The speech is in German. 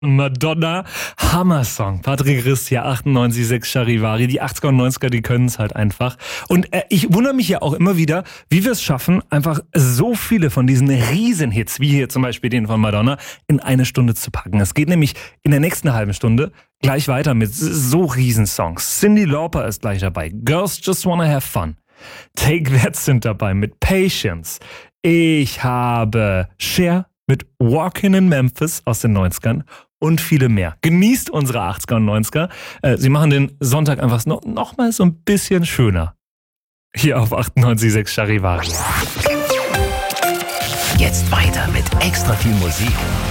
Madonna, Hammer-Song. Patrick Ristia, 98,6 Charivari. Die 80er und 90er, die können es halt einfach. Und ich wundere mich ja auch immer wieder, wie wir es schaffen, einfach so viele von diesen Riesenhits, wie hier zum Beispiel den von Madonna, in eine Stunde zu packen. Es geht nämlich in der nächsten halben Stunde gleich weiter mit so Riesensongs. Cyndi Lauper ist gleich dabei. Girls Just Wanna Have Fun. Take That sind dabei mit Patience. Ich habe Cher mit Walkin' in Memphis aus den 90ern und viele mehr. Genießt unsere 80er und 90er. Sie machen den Sonntag einfach noch mal so ein bisschen schöner. Hier auf 98,6 Charivari. Jetzt weiter mit extra viel Musik